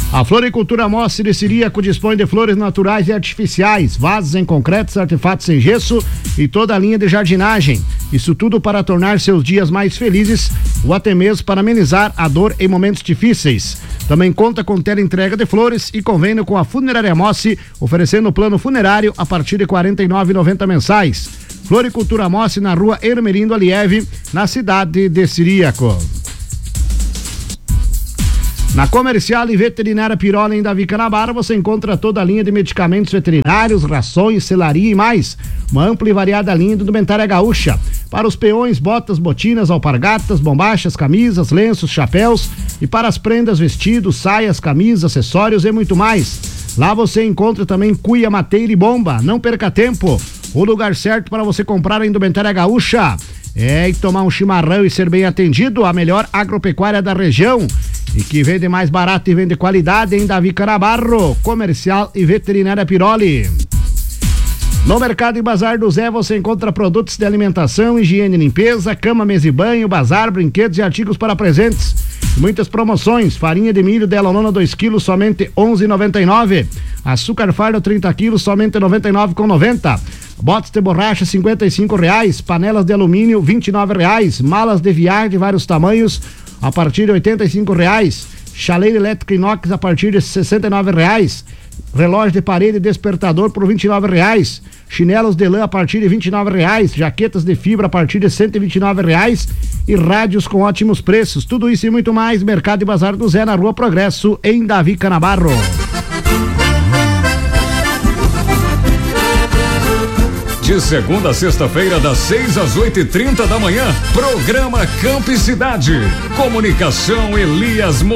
A Floricultura Mossi de Ciríaco dispõe de flores naturais e artificiais, vasos em concretos, artefatos em gesso e toda a linha de jardinagem. Isso tudo para tornar seus dias mais felizes ou até mesmo para amenizar a dor em momentos difíceis. Também conta com teleentrega de flores e convênio com a Funerária Mossi, oferecendo plano funerário a partir de R$ 49,90 mensais. Floricultura Mossi na rua Ermerindo Alieve, na cidade de Ciríaco. Na Comercial e Veterinária Piroli em Davi Canabara você encontra toda a linha de medicamentos veterinários, rações, selaria e mais. Uma ampla e variada linha de indumentária gaúcha. Para os peões, botas, botinas, alpargatas, bombachas, camisas, lenços, chapéus e para as prendas, vestidos, saias, camisas, acessórios e muito mais. Lá você encontra também cuia, mateira e bomba. Não perca tempo. O lugar certo para você comprar a indumentária gaúcha. E tomar um chimarrão e ser bem atendido, a melhor agropecuária da região e que vende mais barato e vende qualidade em Davi Canabarro, Comercial e Veterinária Piroli. No Mercado e Bazar do Zé você encontra produtos de alimentação, higiene e limpeza, cama, mesa e banho, bazar, brinquedos e artigos para presentes. Muitas promoções: farinha de milho Delanona 2 kg somente R$ 11,99. Açúcar fardo 30 kg somente R$ 99,90. Botes de borracha R$ 55,00. Panelas de alumínio R$ 29,00. Malas de viagem de vários tamanhos a partir de R$ 85,00. Chaleira elétrica inox a partir de R$ 69,00. Relógio de parede e despertador por R$ 29,00. Chinelos de lã a partir de R$ 29,00. Jaquetas de fibra a partir de R$ 129,00. E rádios com ótimos preços. Tudo isso e muito mais. Mercado e Bazar do Zé, na Rua Progresso, em Davi Canabarro. De segunda a sexta-feira, das 6 às 8h30 da manhã, programa Campo e Cidade. Comunicação Elias